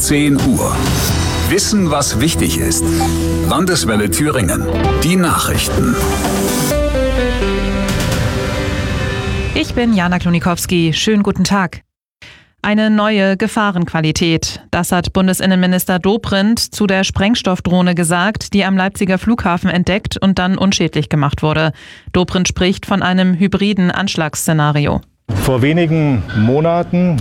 10 Uhr. Wissen, was wichtig ist. Landeswelle Thüringen. Die Nachrichten. Ich bin Jana Klonikowski. Schönen guten Tag. Eine neue Gefahrenqualität. Das hat Bundesinnenminister Dobrindt zu der Sprengstoffdrohne gesagt, die am Leipziger Flughafen entdeckt und dann unschädlich gemacht wurde. Dobrindt spricht von einem hybriden Anschlagsszenario. Vor wenigen Monaten